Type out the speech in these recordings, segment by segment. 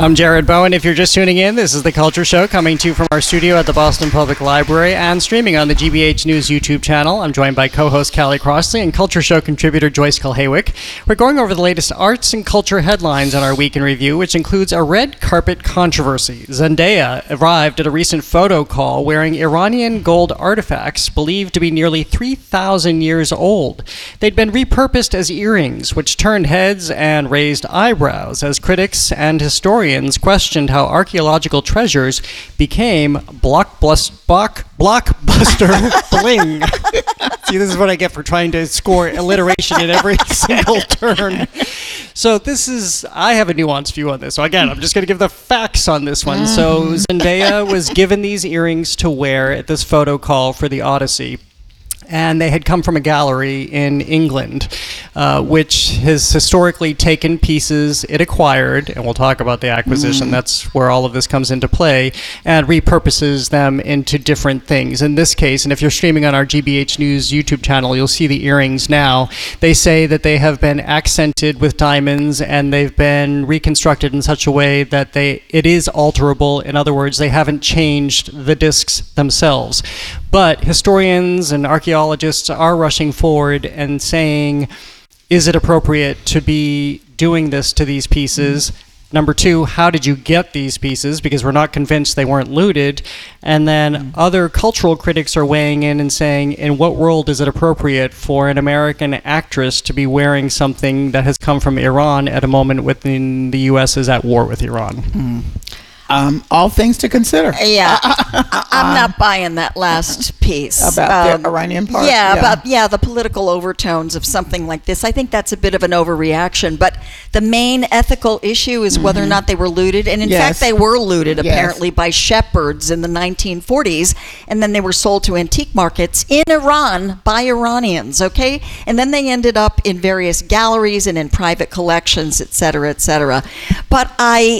I'm Jared Bowen. If you're just tuning in, this is The Culture Show coming to you from our studio at the Boston Public Library and streaming on the GBH News YouTube channel. I'm joined by co-host Callie Crossley and Culture Show contributor Joyce Kulhaywick. We're going over the latest arts and culture headlines on our Week in Review, which includes a red carpet controversy. Zendaya arrived at a recent photo call wearing Iranian gold artifacts believed to be nearly 3,000 years old. They'd been repurposed as earrings, which turned heads and raised eyebrows as critics and historians questioned how archaeological treasures became blockbuster bling. See, this is what I get for trying to score alliteration in every single turn. So I have a nuanced view on this. So again, I'm just going to give the facts on this one. So Zendaya was given these earrings to wear at this photo call for the Odyssey. And they had come from a gallery in England, which has historically taken pieces it acquired, and we'll talk about the acquisition, that's where all of this comes into play, and repurposes them into different things. In this case, and if you're streaming on our GBH News YouTube channel, you'll see the earrings now. They say that they have been accented with diamonds, and they've been reconstructed in such a way that it is alterable. In other words, they haven't changed the discs themselves. But historians and archaeologists are rushing forward and saying, is it appropriate to be doing this to these pieces? Number two, how did you get these pieces? Because we're not convinced they weren't looted. And then other cultural critics are weighing in and saying, in what world is it appropriate for an American actress to be wearing something that has come from Iran at a moment when the U.S. is at war with Iran? All things to consider. Yeah, I'm not buying that last piece about the Iranian part. Yeah, the political overtones of something like this. I think that's a bit of an overreaction. But the main ethical issue is whether or not they were looted, and in fact, they were looted apparently by shepherds in the 1940s, and then they were sold to antique markets in Iran by Iranians. Okay, and then they ended up in various galleries and in private collections, et cetera, et cetera. But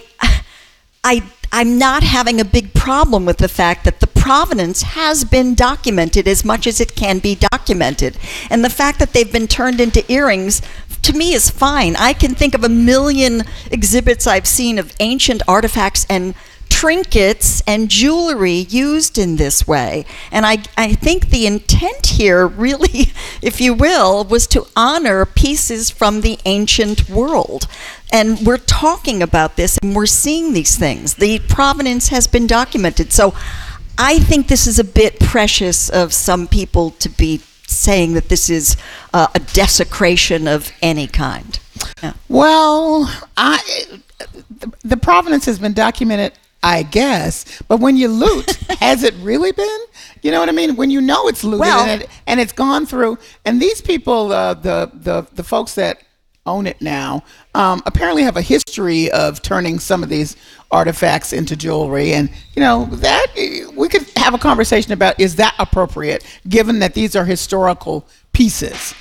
I'm not having a big problem with the fact that the provenance has been documented as much as it can be documented. And the fact that they've been turned into earrings, to me, is fine. I can think of a million exhibits I've seen of ancient artifacts and trinkets and jewelry used in this way. And I think the intent here really, if you will, was to honor pieces from the ancient world. And we're talking about this and we're seeing these things. The provenance has been documented. So I think this is a bit precious of some people to be saying that this is a desecration of any kind. Yeah. Well, the provenance has been documented, I guess, but when you loot, has it really been? You know what I mean? When you know it's looted and it's gone through, and these people, the folks that own it now, apparently have a history of turning some of these artifacts into jewelry, and that we could have a conversation about, is that appropriate given that these are historical pieces?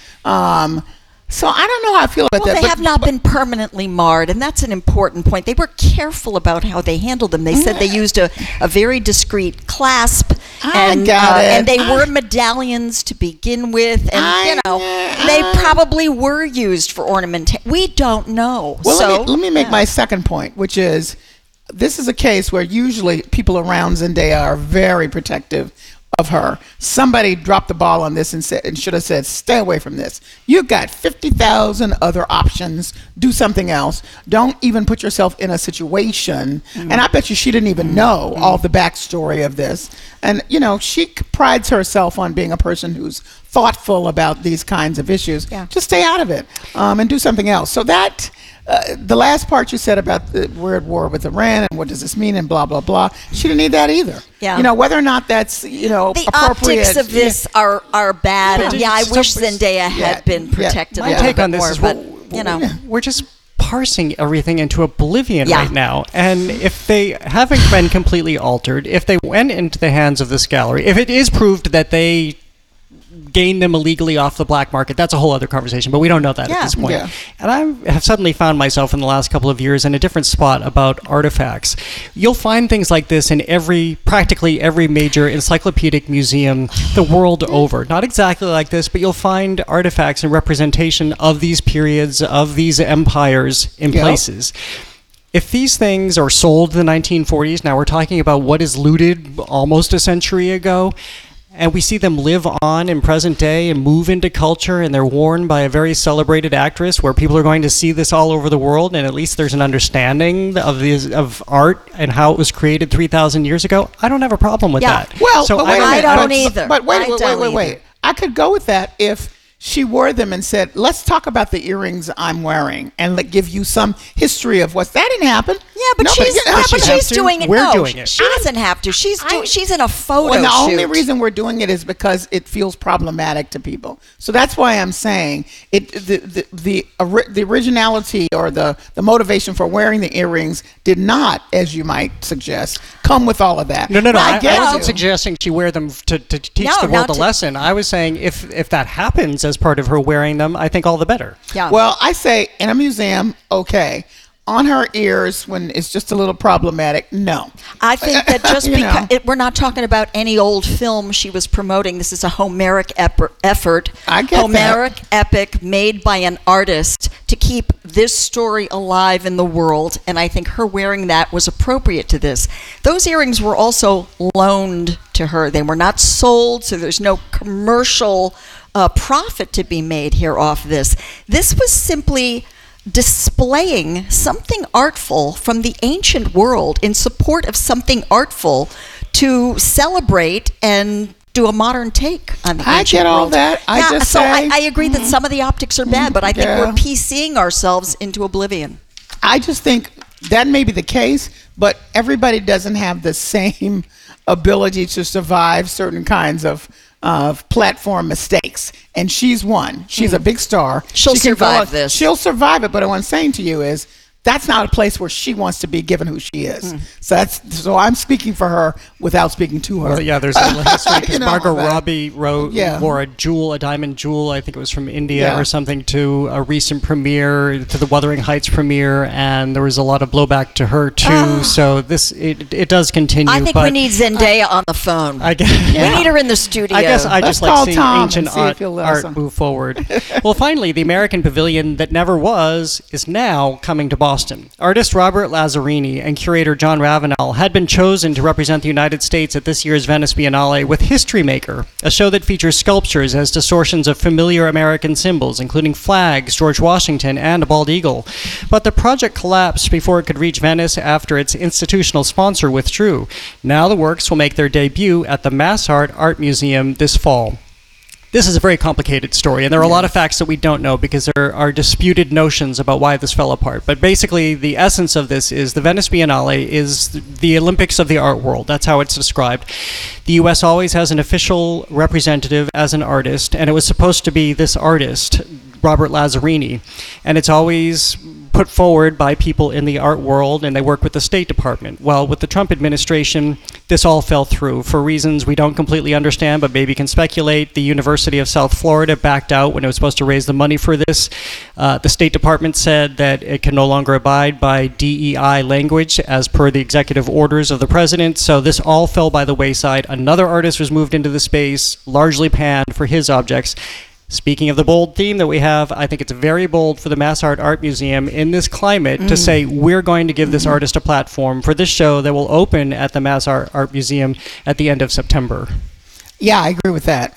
So I don't know how I feel about that. Well, they have not been permanently marred, and that's an important point. They were careful about how they handled them. They said they used a very discreet clasp, and they were medallions to begin with, and they probably were used for ornamentation. We don't know. Well, let me make my second point, which is this is a case where usually people around Zendaya are very protective of her. Somebody dropped the ball on this and should have said, stay away from this. You've got 50,000 other options. Do something else. Don't even put yourself in a situation. And I bet you she didn't even know all the backstory of this. And, she prides herself on being a person who's thoughtful about these kinds of issues. Yeah. Just stay out of it and do something else. So that... the last part you said about we're at war with Iran and what does this mean and blah, blah, blah. She didn't need that either. Yeah. Whether or not that's, the appropriate. optics of this are bad. And I wish Zendaya had been protected. My take on this is we're just parsing everything into oblivion right now. And if they haven't been completely altered, if they went into the hands of this gallery, if it is proved that they gain them illegally off the black market, that's a whole other conversation, but we don't know that at this point. Yeah. And I have suddenly found myself in the last couple of years in a different spot about artifacts. You'll find things like this in practically every major encyclopedic museum the world over. Not exactly like this, but you'll find artifacts and representation of these periods, of these empires in places. If these things are sold in the 1940s, now we're talking about what is looted almost a century ago, and we see them live on in present day and move into culture, and they're worn by a very celebrated actress where people are going to see this all over the world, and at least there's an understanding of art and how it was created 3,000 years ago, I don't have a problem with that. Well, so but wait a I minute. don't either. But I don't wait. either. I could go with that if she wore them and said, let's talk about the earrings I'm wearing and give you some history of what's. That didn't happen. Yeah, but No, she's, it didn't no, happen. but She has she's to? doing it. We're no, doing it. she doesn't have to. She's in a photo Well, the shoot. only reason we're doing it is because it feels problematic to people. So that's why I'm saying it. The originality or the motivation for wearing the earrings did not, as you might suggest, come with all of that. No. But I get wasn't you. suggesting she wear them to teach No, the world not a to- lesson. I was saying if that happens as part of her wearing them, I think all the better. Yeah. Well, I say in a museum, okay. On her ears, when it's just a little problematic, no. I think that just You know. because we're not talking about any old film she was promoting. This is a Homeric effort. I get that. Homeric epic made by an artist to keep this story alive in the world, and I think her wearing that was appropriate to this. Those earrings were also loaned to her. They were not sold, so there's no commercial profit to be made here off this. This was simply displaying something artful from the ancient world in support of something artful to celebrate and do a modern take on the I ancient get all world. that. I Yeah, just so say- I agree that some of the optics are bad, but I think Yeah. we're PCing ourselves into oblivion. I just think that may be the case, but everybody doesn't have the same ability to survive certain kinds of platform mistakes. And she's one. She's a big star. She'll She can go survive on- this. She'll survive it. But what I'm saying to you is that's not a place where she wants to be given who she is. So I'm speaking for her without speaking to her. Well, yeah, there's a little history because You know, Margot that- Robbie wore a diamond jewel, I think it was from India Yeah. or something, to a recent premiere, to the Wuthering Heights premiere, and there was a lot of blowback to her too. So it does continue. I think but we need Zendaya on the phone. I guess, We need her in the studio. I guess I Let's just like call seeing Tom ancient and see if he'll let us art on. move forward. Well, finally, the American Pavilion that never was is now coming to Boston. Artist Robert Lazzarini and curator John Ravenel had been chosen to represent the United States at this year's Venice Biennale with History Maker, a show that features sculptures as distortions of familiar American symbols, including flags, George Washington, and a bald eagle. But the project collapsed before it could reach Venice after its institutional sponsor withdrew. Now the works will make their debut at the Massart Art Museum this fall. This is a very complicated story, and there are a lot of facts that we don't know because there are disputed notions about why this fell apart. But basically, the essence of this is the Venice Biennale is the Olympics of the art world. That's how it's described. The U.S. always has an official representative as an artist, and it was supposed to be this artist, Robert Lazzarini, and it's always put forward by people in the art world, and they work with the State Department. Well, with the Trump administration, this all fell through for reasons we don't completely understand, but maybe can speculate. The University of South Florida backed out when it was supposed to raise the money for this. The State Department said that it can no longer abide by DEI language as per the executive orders of the president, so this all fell by the wayside. Another artist was moved into the space, largely panned for his objects. Speaking of the bold theme that we have, I think it's very bold for the Massart Art Museum in this climate to say we're going to give this artist a platform for this show that will open at the Massart Art Museum at the end of September. Yeah, I agree with that.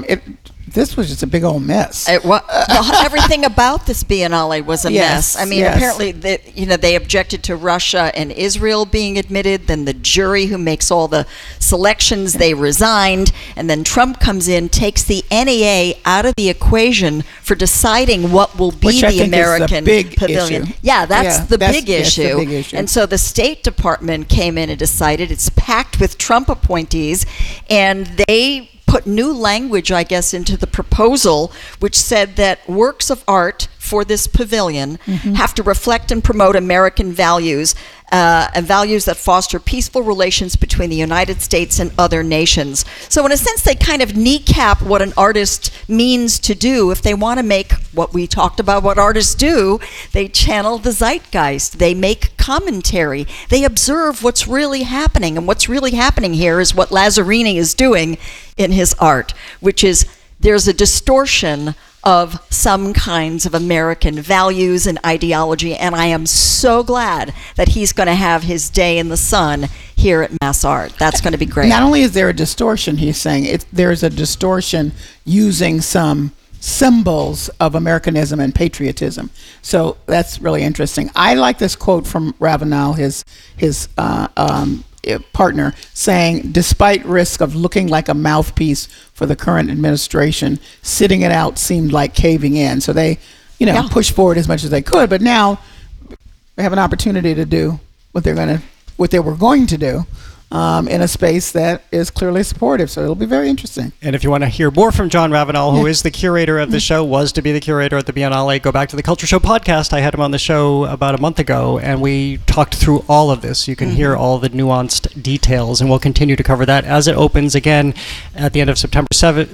This was just a big old mess. Everything about this Biennale was a Yes, mess. I mean, yes. apparently, they objected to Russia and Israel being admitted. Then the jury who makes all the selections, they resigned. And then Trump comes in, takes the NEA out of the equation for deciding what will be Which I the think is the American big Pavilion. issue. Yeah, that's the big yes, the issue. big issue. And so the State Department came in and decided it's packed with Trump appointees, and they put new language, I guess, into the proposal, which said that works of art for this pavilion have to reflect and promote American values, and values that foster peaceful relations between the United States and other nations. So in a sense, they kind of kneecap what an artist means to do. If they want to make what we talked about, what artists do, they channel the zeitgeist. They make commentary. They observe what's really happening. And what's really happening here is what Lazzarini is doing in his art, which is there's a distortion of some kinds of American values and ideology, and I am so glad that he's going to have his day in the sun here at Mass Art. That's going to be great. Not only is there a distortion, he's saying, there's a distortion using some symbols of Americanism and patriotism. So that's really interesting. I like this quote from Ravenel, his partner, saying, despite risk of looking like a mouthpiece for the current administration, sitting it out seemed like caving in. So they, pushed forward as much as they could, but now they have an opportunity to do what they were going to do in a space that is clearly supportive. So it'll be very interesting. And if you want to hear more from John Ravenel, who is the curator of the show, was to be the curator at the Biennale, go back to the Culture Show podcast. I had him on the show about a month ago, and we talked through all of this. You can hear all the nuanced details, and we'll continue to cover that as it opens again at the end of September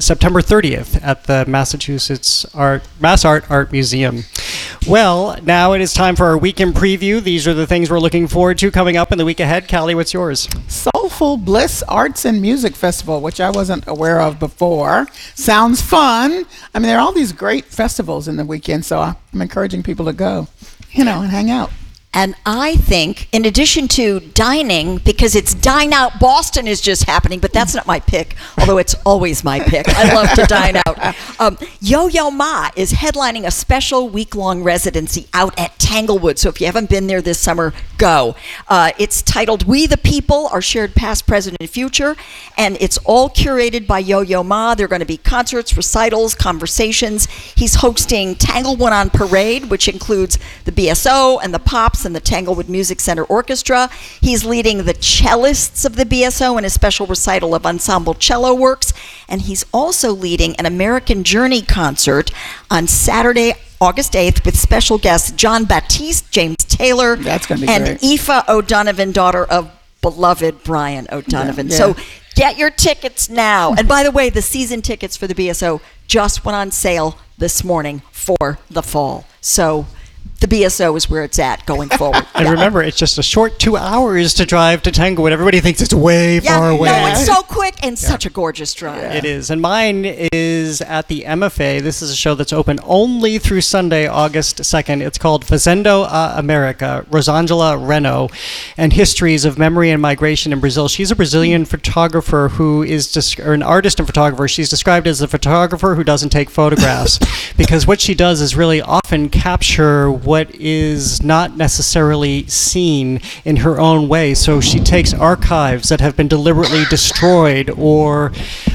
30th at the Massachusetts Mass Art Museum. Well, now it is time for our weekend preview. These are the things we're looking forward to coming up in the week ahead. Callie, what's yours? Soulful Bliss Arts and Music Festival, which I wasn't aware of before. Sounds fun. I mean, there are all these great festivals in the weekend, so I'm encouraging people to go, and hang out. And I think, in addition to dining, because it's Dine Out Boston is just happening, but that's not my pick, although it's always my pick. I love to dine out. Yo-Yo Ma is headlining a special week-long residency out at Tanglewood. So if you haven't been there this summer, go. It's titled We the People, Our Shared Past, Present, and Future. And it's all curated by Yo-Yo Ma. There are going to be concerts, recitals, conversations. He's hosting Tanglewood on Parade, which includes the BSO and the Pops and the Tanglewood Music Center Orchestra. He's leading the cellists of the BSO in a special recital of ensemble cello works, and he's also leading an American Journey concert on Saturday, August 8th, with special guests John Baptiste, James Taylor, That's gonna be and great. Aoife O'Donovan, daughter of beloved Brian O'Donovan. Yeah. So get your tickets now. And by the way, the season tickets for the BSO just went on sale this morning for the fall. So the BSO is where it's at going forward. And remember, it's just a short 2 hours to drive to Tanglewood. Everybody thinks it's way far away. No, it's so quick and such a gorgeous drive. It is. And mine is at the MFA. This is a show that's open only through Sunday, August 2nd. It's called Fazendo a America, Rosangela Reno, and Histories of Memory and Migration in Brazil. She's a Brazilian photographer who is or an artist and photographer. She's described as a photographer who doesn't take photographs because what she does is really often capture what is not necessarily seen in her own way. So she takes archives that have been deliberately destroyed or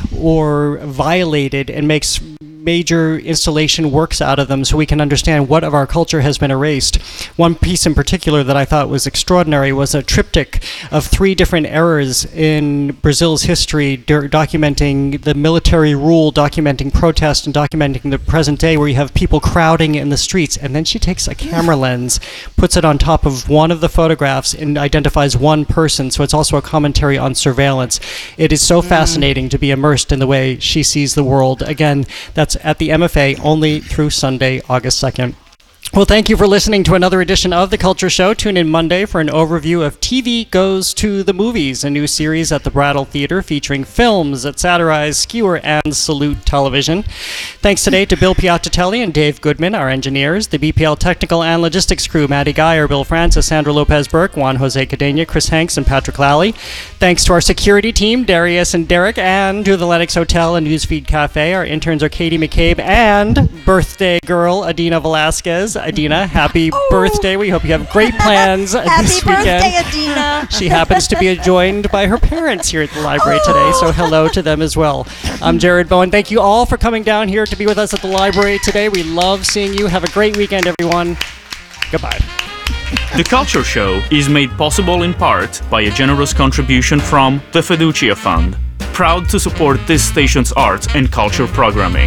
violated and makes major installation works out of them so we can understand what of our culture has been erased. One piece in particular that I thought was extraordinary was a triptych of 3 different eras in Brazil's history documenting the military rule, documenting protest, and documenting the present day where you have people crowding in the streets. And then she takes a camera lens, puts it on top of one of the photographs and identifies one person. So it's also a commentary on surveillance. It is so fascinating to be immersed in the way she sees the world. Again, that's at the MFA only through Sunday, August 2nd. Well, thank you for listening to another edition of The Culture Show. Tune in Monday for an overview of TV Goes to the Movies, a new series at the Brattle Theater featuring films that satirize, skewer, and salute television. Thanks today to Bill Piattatelli and Dave Goodman, our engineers, the BPL technical and logistics crew, Maddie Geyer, Bill Francis, Sandra Lopez-Burke, Juan Jose Cadena, Chris Hanks, and Patrick Lally. Thanks to our security team, Darius and Derek, and to the Lennox Hotel and Newsfeed Cafe. Our interns are Katie McCabe and birthday girl, Adina Velasquez. Adina, happy birthday. We hope you have great plans this weekend. Happy birthday, Adina. She happens to be joined by her parents here at the library today, so hello to them as well. I'm Jared Bowen. Thank you all for coming down here to be with us at the library today. We love seeing you. Have a great weekend, everyone. Goodbye. The Culture Show is made possible in part by a generous contribution from the Fiducia Fund, proud to support this station's arts and culture programming.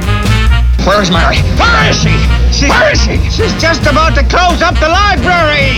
Where's Mary? Where is she? Where is she? She's just about to close up the library!